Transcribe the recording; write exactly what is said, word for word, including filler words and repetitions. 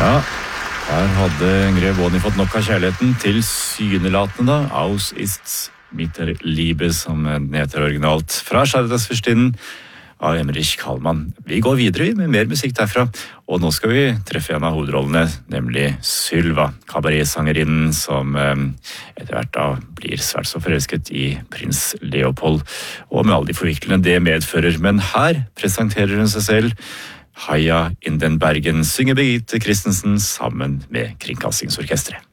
Ja, her hadde Grev Bonny fått nok av kjærligheten til synelatende Aus ist mit der Liebe, som den heter originalt, fra Charlottenfürstinnen av Emmerich Kallmann. Vi går videre med mer musikk derfra, og nå skal vi treffe en av hovedrollene, nemlig Sylva, kabaretsangerinnen som eh, etter hvert da blir svært så forelsket i prins Leopold, og med alle de forviklene det medfører. Men her presenterer hun seg selv, Heia in den Bergen, synger Birgitte Christensen sammen med Kringkastingsorkestret.